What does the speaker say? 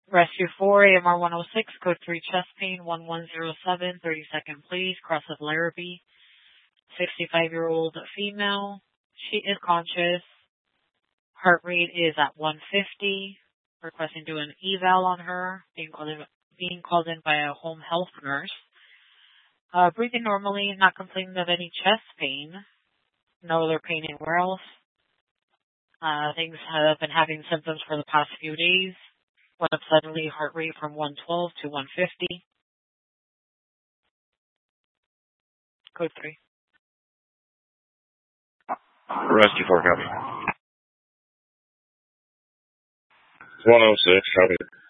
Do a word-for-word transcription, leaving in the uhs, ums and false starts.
Rescue four, A M R one oh six, code three, chest pain, one one zero seven, thirty second please, cross of Larrabee, sixty-five-year-old female. She is conscious. Heart rate is at one fifty. Requesting to do an eval on her, being called in, being called in by a home health nurse. Uh, breathing normally, not complaining of any chest pain. No other pain anywhere else. Uh, things have been having symptoms for the past few days. Went up suddenly, heart rate from one twelve to one fifty. Code three. Rescue four, copy. one oh six, copy.